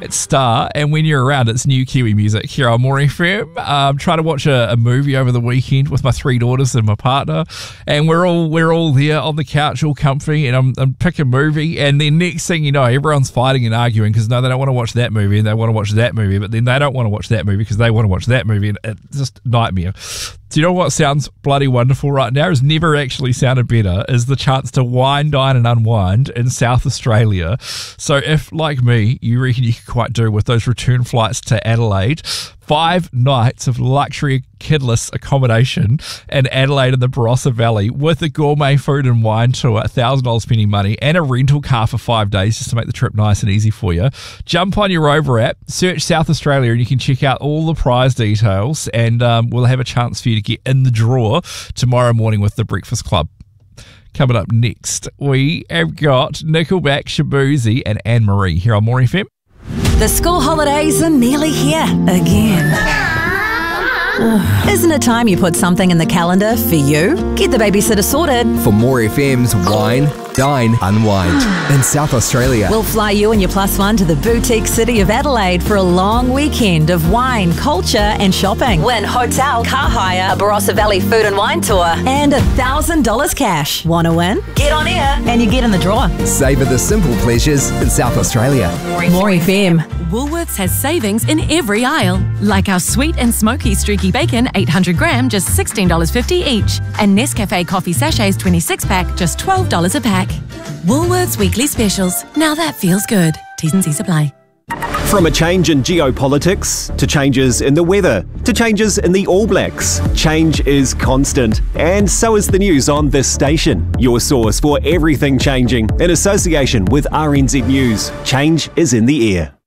It's Star, and when you're around, it's new Kiwi music here on More FM. I'm trying to watch a movie over the weekend with my 3 daughters and my partner, and we're all there on the couch, all comfy, and I'm picking a movie, and then next thing you know, everyone's fighting and arguing because no, they don't want to watch that movie, and they want to watch that movie, but then they don't want to watch that movie because they want to watch that movie, and it's just nightmare. Do you know what sounds bloody wonderful right now? Has never actually sounded better, is the chance to wine, dine and unwind in South Australia. So if, like me, you reckon you could quite do with those return flights to Adelaide, 5 nights of luxury kidless accommodation in Adelaide and the Barossa Valley with a gourmet food and wine tour, $1,000 spending money, and a rental car for 5 days just to make the trip nice and easy for you. Jump on your Rover app, search South Australia, and you can check out all the prize details, and we'll have a chance for you to get in the draw tomorrow morning with the Breakfast Club. Coming up next, we have got Nickelback, Shaboozey and Anne-Marie here on More FM. The school holidays are nearly here again. Isn't it time you put something in the calendar for you? Get the babysitter sorted. For More FM's Wine, Dine, Unwind in South Australia. We'll fly you and your plus one to the boutique city of Adelaide for a long weekend of wine, culture and shopping. Win hotel, car hire, a Barossa Valley food and wine tour, and $1,000 cash. Want to win? Get on air and you get in the draw. Savour the simple pleasures in South Australia. More FM. Woolworths has savings in every aisle, like our sweet and smoky streaky bacon, 800 gram, just $16.50 each, and Nescafe coffee sachets 26-pack, just $12 a pack. Woolworths weekly specials. Now that feels good. T's and C's apply. From a change in geopolitics, to changes in the weather, to changes in the All Blacks, change is constant. And so is the news on this station. Your source for everything changing in association with RNZ News. Change is in the air.